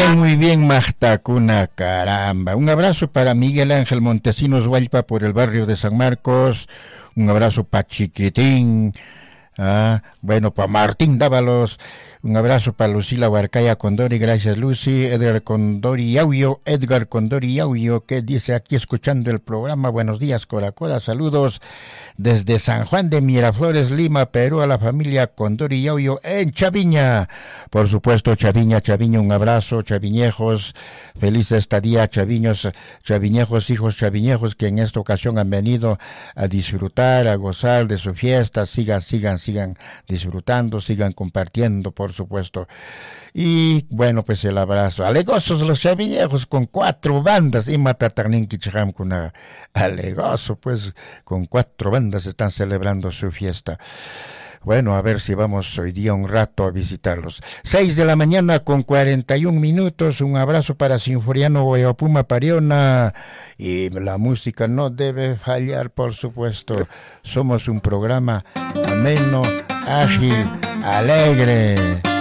muy bien, Magtacuna, caramba. Un abrazo para Miguel Ángel Montesinos Hualpa por el barrio de San Marcos. Un abrazo para Chiquitín. Bueno, para Martín Dávalos. Un abrazo para Lucila Huarcaya Condori, gracias Lucy. Edgar Condori Yaullo, que dice aquí escuchando el programa. Buenos días, Cora Cora, saludos desde San Juan de Miraflores, Lima, Perú, a la familia Condori Yaullo en Chaviña. Por supuesto, Chaviña, un abrazo, chaviñejos, feliz estadía, chaviñejos, hijos chaviñejos que en esta ocasión han venido a disfrutar, a gozar de su fiesta. Sigan disfrutando, sigan compartiendo, por supuesto. Y bueno, pues el abrazo. Alegosos los chaviñejos con 4 bandas. Y Matataninquicham con alegoso, pues con 4 bandas están celebrando su fiesta. Bueno, a ver si vamos hoy día un rato a visitarlos. 6 de la mañana con 41 minutos. Un abrazo para Sinforiano Guayapuma Pariona. Y la música no debe fallar, por supuesto. Somos un programa ameno, ágil, alegre.